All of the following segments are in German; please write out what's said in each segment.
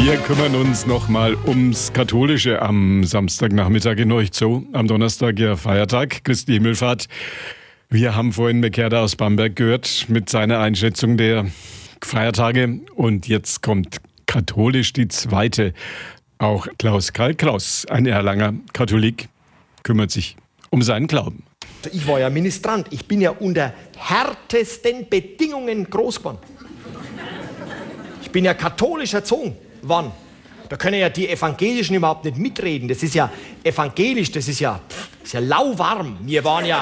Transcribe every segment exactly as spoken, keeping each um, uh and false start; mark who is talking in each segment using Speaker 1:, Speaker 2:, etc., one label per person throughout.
Speaker 1: Wir kümmern uns nochmal ums Katholische am Samstagnachmittag in euch Zoo. Am Donnerstag ja Feiertag, Christi Himmelfahrt. Wir haben vorhin Mekerda aus Bamberg gehört mit seiner Einschätzung der Feiertage. Und jetzt kommt katholisch die zweite. Auch Klaus Karl Kraus, ein Erlanger Katholik, kümmert sich um seinen Glauben.
Speaker 2: Ich war ja Ministrant. Ich bin ja unter härtesten Bedingungen groß geworden. Ich bin ja katholisch erzogen worden. Da können ja die Evangelischen überhaupt nicht mitreden. Das ist ja evangelisch, das ist ja, das ist ja lauwarm. Wir waren ja...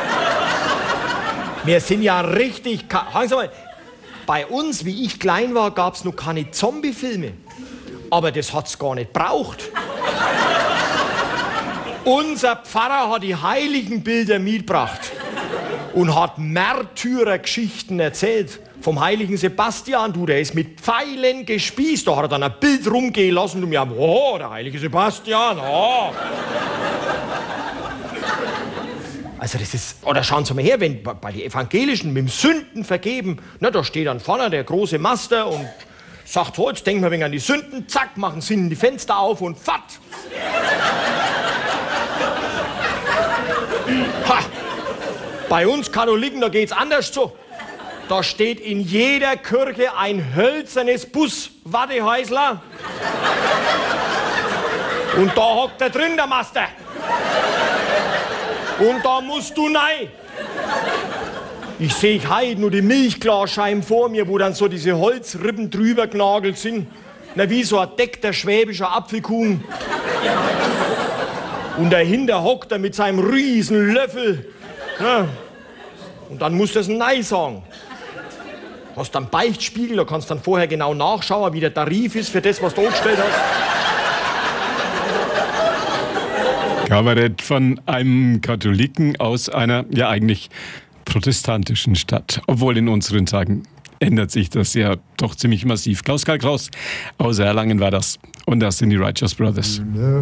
Speaker 2: Wir sind ja richtig... Hören Sie mal, bei uns, wie ich klein war, gab es noch keine Zombie-Filme. Aber das hat es gar nicht braucht. Unser Pfarrer hat die heiligen Bilder mitgebracht und hat Märtyrergeschichten erzählt. Vom heiligen Sebastian, du, der ist mit Pfeilen gespießt. Da hat er dann ein Bild rumgehen lassen und wir haben, oh, der heilige Sebastian, oh. Also das ist, oder schauen Sie mal her, wenn bei den Evangelischen mit dem Sünden vergeben, na, da steht dann vorne der große Master und sagt, oh, jetzt denken wir wegen an die Sünden, zack, machen sie die Fenster auf und fatt. Ha. Bei uns Katholiken, da geht's anders zu. Da steht in jeder Kirche ein hölzernes Bus-Wattehäusler. Und da hockt der drin, der Master. Und da musst du rein. Ich sehe heute nur die Milchglasscheiben vor mir, wo dann so diese Holzrippen drüber genagelt sind. Na, wie so ein deckter schwäbischer Apfelkuchen. Und dahinter hockt er mit seinem riesen Löffel. Ja. Und dann musst du es Nein sagen. Du hast dann Beichtspiegel, da kannst du dann vorher genau nachschauen, wie der Tarif ist für das, was du angestellt hast.
Speaker 1: Kabarett von einem Katholiken aus einer, ja eigentlich protestantischen Stadt. Obwohl in unseren Tagen ändert sich das ja doch ziemlich massiv. Klaus Karl Kraus aus Erlangen war das. Und das sind die Righteous Brothers.